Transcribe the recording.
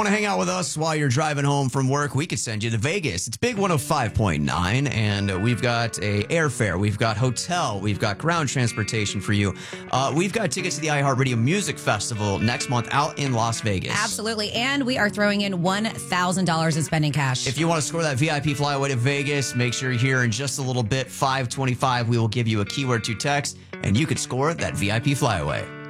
want to hang out with us while you're driving home from work, we could send you to Vegas. It's Big 105.9, and we've got a airfare, we've got hotel, we've got ground transportation for you. We've got tickets to the iHeartRadio Music Festival next month out in Las Vegas. Absolutely. And we are throwing in $1,000 in spending cash. If you want to score that VIP flyaway to Vegas, make sure you're here in just a little bit. 525, we will give you a keyword to text, and you could score that VIP flyaway.